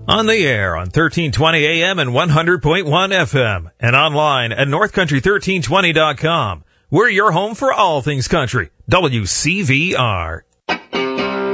On the air on 1320 AM and 100.1 FM and online at northcountry1320.com. We're your home for all things country. WCVR.